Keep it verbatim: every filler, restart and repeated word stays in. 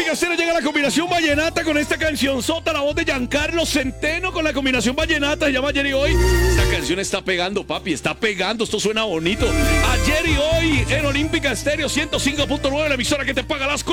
Olímpica Estéreo llega la combinación vallenata con esta canción sota, la voz de Giancarlo Centeno con la combinación vallenata, se llama Ayer y Hoy. Esta canción está pegando, papi, está pegando, esto suena bonito. Ayer y Hoy en Olímpica Estéreo ciento cinco punto nueve, la emisora que te paga las